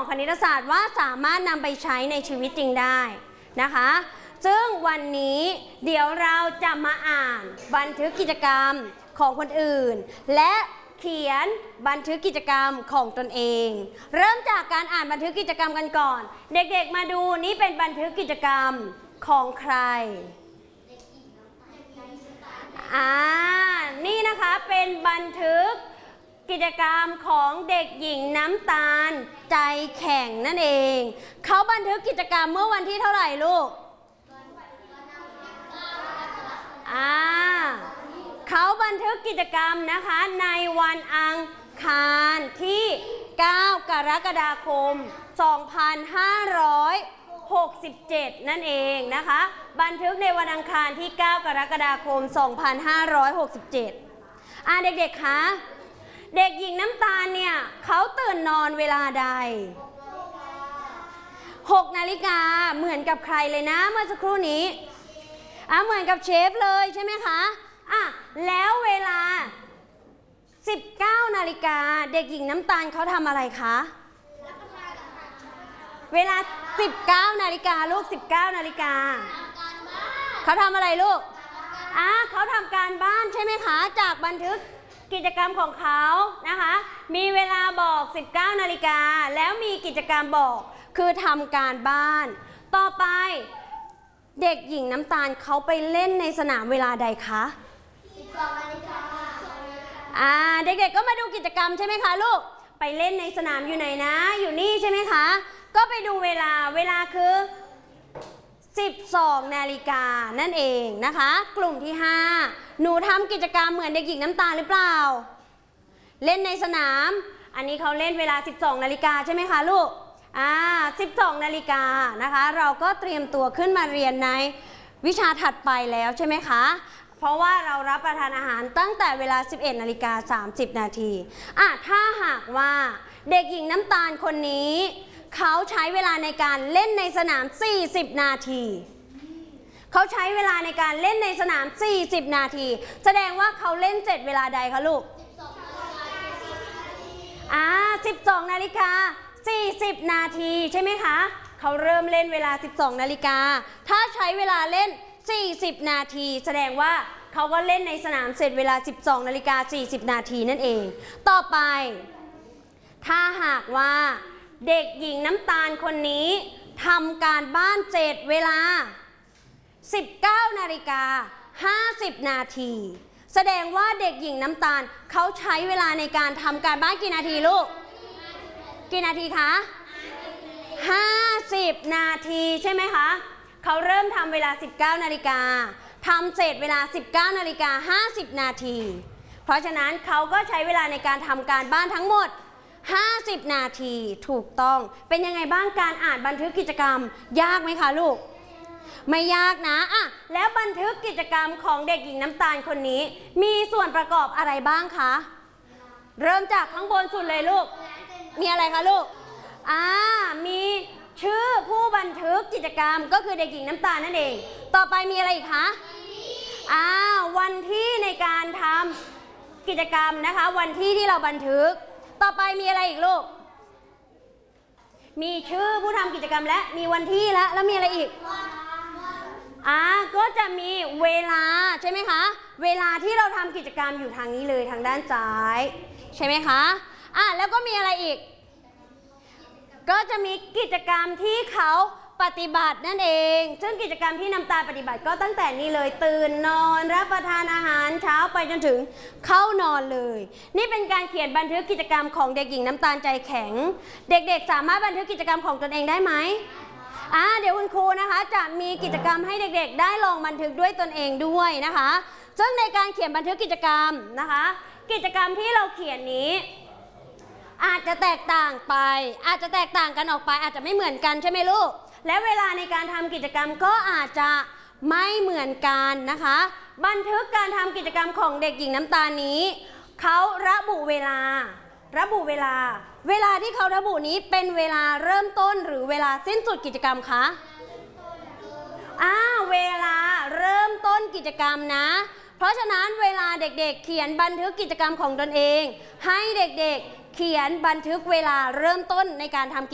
ของคณิตศาสตร์ว่าสามารถนำไปใช้ในชีวิตจริงได้นะคะซึ่งวันนี้เดี๋ยวเราจะมาอ่านบันทึกกิจกรรมของคนอื่นและเขียนบันทึกกิจกรรมของตนเองเริ่มจากการอ่านบันทึกกิจกรรมกันก่อนเด็กๆมาดูนี่เป็นบันทึกกิจกรรมของใครนี่นะคะเป็นบันทึกกิจกรรมของเด็กหญิงน้ำตาลใจแข็งนั่นเองเขาบันทึกกิจกรรมเมื่อวันที่เท่าไหร่ลูกเขาบันทึกกิจกรรมนะคะในวันอังคารที่9 กรกฎาคม 2567 นั่นเองนะคะบันทึกในวันอังคารที่9 กรกฎาคม 2567เด็กๆคะเด็กหญิงน้ำตาลเนี่ยเขาตื่นนอนเวลาใด6 นาฬิกาเหมือนกับใครเลยนะเมื่อสักครู่นี้เหมือนกับเชฟเลยใช่ไหมคะแล้วเวลา19 นาฬิกาเด็กหญิงน้ำตาลเขาทำอะไรคะเวลา19 นาฬิกาลูก19 นาฬิกาเขาทำอะไรลูกเขาทำการบ้านใช่ไหมคะจากบันทึกกิจกรรมของเขานะคะมีเวลาบอก19 นาฬิกาแล้วมีกิจกรรมบอกคือทำการบ้านต่อไปเด็กหญิงน้ำตาลเขาไปเล่นในสนามเวลาใดคะ12 นาฬิกาเด็กๆก็มาดูกิจกรรมใช่ไหมคะลูกไปเล่นในสนามอยู่ไหนนะอยู่นี่ใช่ไหมคะก็ไปดูเวลาคือ12 นาฬิกานั่นเองนะคะกลุ่มที่5หนูทำกิจกรรมเหมือนเด็กหญิงน้ำตาลหรือเปล่าเล่นในสนามอันนี้เขาเล่นเวลา12 นาฬิกาใช่ไหมคะลูก12 นาฬิกานะคะเราก็เตรียมตัวขึ้นมาเรียนในวิชาถัดไปแล้วใช่ไหมคะเพราะว่าเรารับประทานอาหารตั้งแต่เวลา 11 นาฬิกา 30 นาทีถ้าหากว่าเด็กหญิงน้ำตาลคนนี้เขาใช้เวลาในการเล่นในสนาม40 นาทีเขาใช้เวลาในการเล่นในสนาม40 นาทีแสดงว่าเขาเล่นเสร็จเวลาใดคะลูก12 นาฬิกา 40 นาทีใช่ไหมคะเขาเริ่มเล่นเวลา12 นาฬิกาถ้าใช้เวลาเล่น40 นาทีแสดงว่าเขาก็เล่นในสนามเสร็จเวลา12 นาฬิกา 40 นาทีนั่นเองต่อไปถ้าหากว่าเด็กหญิงน้ำตาลคนนี้ทำการบ้านเสร็จเวลา19 นาฬิกา 50 นาทีแสดงว่าเด็กหญิงน้ำตาลเขาใช้เวลาในการทำการบ้านกี่นาทีลูกกี่นาทีคะ50 นาทีใช่ไหมคะเขาเริ่มทำเวลา19 นาฬิกาทำเสร็จเวลา19 นาฬิกา 50 นาทีเพราะฉะนั้นเขาก็ใช้เวลาในการทำการบ้านทั้งหมด50 นาทีถูกต้องเป็นยังไงบ้างการอ่านบันทึกกิจกรรมยากไหมคะลูกไม่ยากนะแล้วบันทึกกิจกรรมของเด็กหญิงน้ำตาลคนนี้มีส่วนประกอบอะไรบ้างคะเริ่มจากข้างบนสุดเลยลูกมีอะไรคะลูกมีชื่อผู้บันทึกกิจกรรมก็คือเด็กหญิงน้ำตาลนั่นเองต่อไปมีอะไรอีกคะวันที่ในการทำกิจกรรมนะคะวันที่ที่เราบันทึกต่อไปมีอะไรอีกลูกมีชื่อผู้ทำกิจกรรมและมีวันที่แล้วมีอะไรอีกก็จะมีเวลาใช่ไหมคะเวลาที่เราทำกิจกรรมอยู่ทางนี้เลยทางด้านซ้ายใช่ไหมคะแล้วก็มีอะไรอีกก็จะมีกิจกรรมที่เขาปฏิบัตินั่นเองซึ่งกิจกรรมที่น้ำตาลปฏิบัติก็ตั้งแต่นี้เลยตื่นนอนรับประทานอาหารเช้าไปจนถึงเข้านอนเลยนี่เป็นการเขียนบันทึกกิจกรรมของเด็กหญิงน้ำตาลใจแข็งเด็กๆสามารถบันทึกกิจกรรมของตนเองได้ไหมเดี๋ยวคุณครูนะคะจะมีกิจกรรมให้เด็กๆได้ลองบันทึกด้วยตนเองด้วยนะคะซึ่งในการเขียนบันทึกกิจกรรมนะคะกิจกรรมที่เราเขียนนี้อาจจะแตกต่างไปอาจจะแตกต่างกันออกไปอาจจะไม่เหมือนกันใช่ไหมลูกและเวลาในการทำกิจกรรมก็อาจจะไม่เหมือนกันนะคะบันทึกการทำกิจกรรมของเด็กหญิงน้ำตาลนี้เขาระบุเวลาที่เขาระบุนี้เป็นเวลาเริ่มต้นหรือเวลาสิ้นสุดกิจกรรมคะเวลาเริ่มต้นกิจกรรมนะเพราะฉะนั้นเวลาเด็กๆเขียนบันทึกกิจกรรมของตนเองให้เด็กๆเขียนบันทึกเวลาเริ่มต้นในการทำ